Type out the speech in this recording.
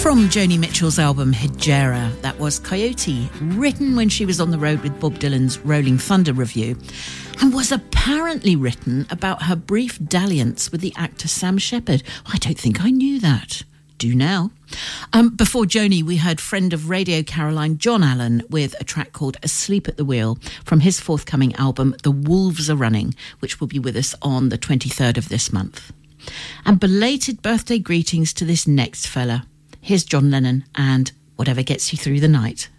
From Joni Mitchell's album Hejera, that was Coyote, written when she was on the road with Bob Dylan's Rolling Thunder Revue, and was apparently written about her brief dalliance with the actor Sam Shepard. I don't think I knew that. Do now. Before Joni, we heard friend of Radio Caroline John Allen with a track called Asleep at the Wheel from his forthcoming album The Wolves Are Running, which will be with us on the 23rd of this month. And belated birthday greetings to this next fella. Here's John Lennon and Whatever Gets You Through the Night.